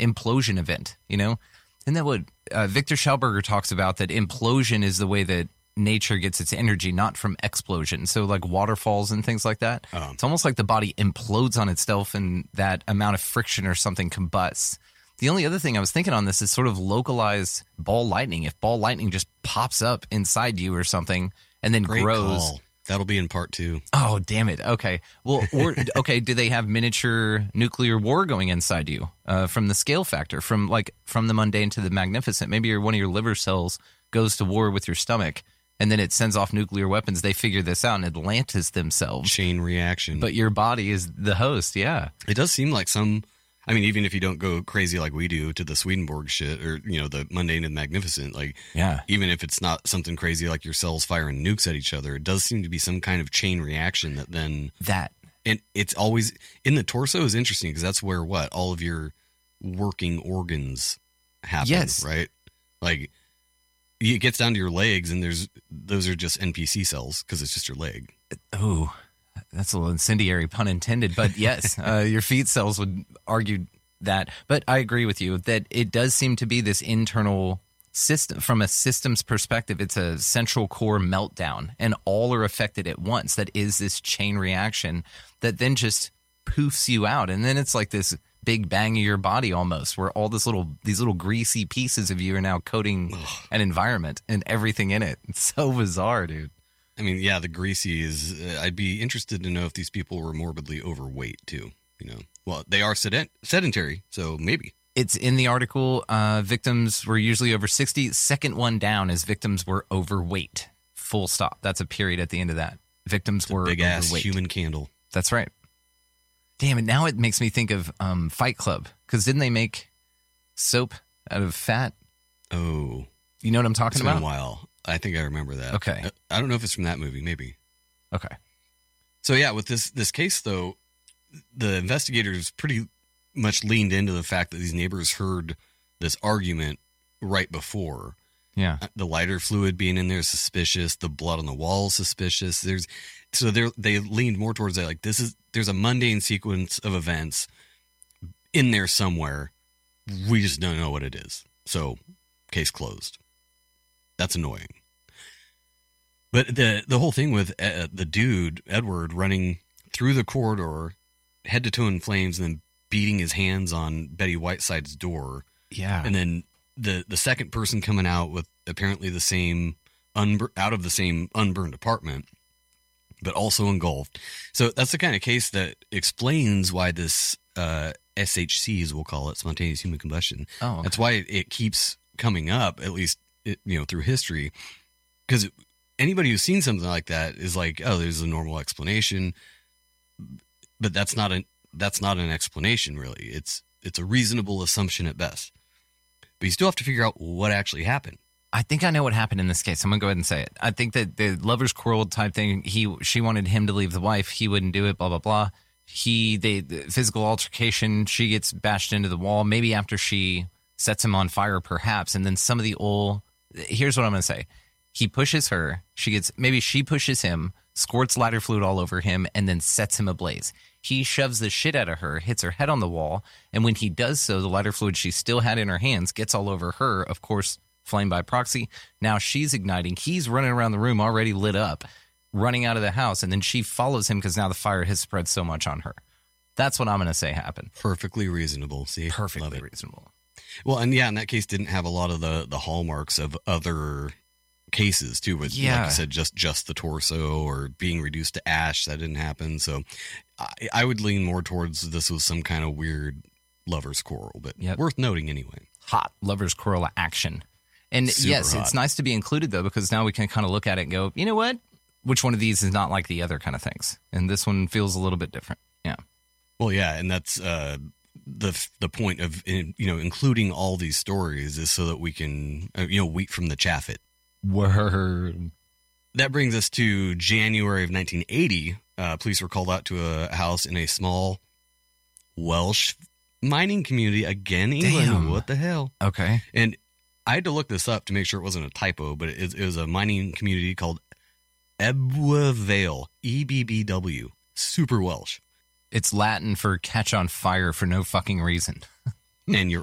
implosion event, you know? Isn't that what Victor Schauberger talks about, that implosion is the way that nature gets its energy, not from explosion. So like waterfalls and things like that. It's almost like the body implodes on itself and that amount of friction or something combusts. The only other thing I was thinking on this is sort of localized ball lightning. If ball lightning just pops up inside you or something and then Great grows. Call. That'll be in part 2. Oh, damn it. Okay. Well, okay. Do they have miniature nuclear war going inside you from the scale factor, from the mundane to the magnificent? Maybe one of your liver cells goes to war with your stomach and then it sends off nuclear weapons. They figure this out and Atlantis themselves. Chain reaction. But your body is the host. Yeah. It does seem like I mean, even if you don't go crazy like we do to the Swedenborg shit or, the mundane and magnificent, even if it's not something crazy like your cells firing nukes at each other, it does seem to be some kind of chain reaction that then... And it's always... In the torso is interesting because that's where all of your working organs happen, yes. Right? Like, it gets down to your legs and those are just NPC cells because it's just your leg. Oh, that's a little incendiary, pun intended. But yes, your feet cells would argue that. But I agree with you that it does seem to be this internal system. From a systems perspective, it's a central core meltdown, and all are affected at once. That is this chain reaction that then just poofs you out. And then it's like this big bang of your body almost, where all these little greasy pieces of you are now coating an environment and everything in it. It's so bizarre, dude. I mean, yeah, the greasy is... I'd be interested to know if these people were morbidly overweight, too. Well, they are sedentary, so maybe. It's in the article. Victims were usually over 60. Second one down is victims were overweight. Full stop. That's a period at the end of that. Victims were overweight. Big-ass human candle. That's right. Damn it. Now it makes me think of Fight Club. Because didn't they make soap out of fat? Oh. You know what I'm talking about? It's been a while. I think I remember that. Okay. I don't know if it's from that movie. Maybe. Okay. So yeah, with this case though, the investigators pretty much leaned into the fact that these neighbors heard this argument right before. Yeah. The lighter fluid being in there is suspicious. The blood on the wall is suspicious. They leaned more towards that. Like there's a mundane sequence of events in there somewhere. We just don't know what it is. So case closed. That's annoying. But the whole thing with the dude, Edward, running through the corridor, head to toe in flames, and then beating his hands on Betty Whiteside's door. Yeah. And then the second person coming out with apparently the same, out of the same unburned apartment, but also engulfed. So that's the kind of case that explains why this SHC, as we'll call it, spontaneous human combustion. Oh, okay. That's why it keeps coming up, at least through history, because anybody who's seen something like that is like, oh, there's a normal explanation, but that's not an explanation really. It's a reasonable assumption at best, but you still have to figure out what actually happened. I think I know what happened in this case. I'm gonna go ahead and say it. I think that the lover's quarrel type thing. She wanted him to leave the wife. He wouldn't do it. Blah blah blah. The physical altercation. She gets bashed into the wall. Maybe after she sets him on fire, perhaps, and then some of the oil. Here's what I'm going to say. He pushes her. Maybe she pushes him, squirts lighter fluid all over him, and then sets him ablaze. He shoves the shit out of her, hits her head on the wall, and when he does so, the lighter fluid she still had in her hands gets all over her, of course, flame by proxy. Now she's igniting. He's running around the room already lit up, running out of the house, and then she follows him because now the fire has spread so much on her. That's what I'm going to say happened. Perfectly reasonable. See? Perfectly reasonable. Well, and yeah, in that case, didn't have a lot of the hallmarks of other cases too. With like you said, just the torso or being reduced to ash. That didn't happen. So I would lean more towards this was some kind of weird lover's quarrel, but worth noting anyway. Hot lover's quarrel action. And Super yes, hot. It's nice to be included though, because now we can kind of look at it and go, you know what? Which one of these is not like the other kind of things? And this one feels a little bit different. Yeah. Well, yeah, and that's the point of including all these stories is so that we can wheat from the chaff it. Word. That brings us to January of 1980. Police were called out to a house in a small Welsh mining community. Again, England. Damn. What the hell? Okay. And I had to look this up to make sure it wasn't a typo, but it was a mining community called Ebbw Vale. EBBW. Super Welsh. It's Latin for catch on fire for no fucking reason. And you're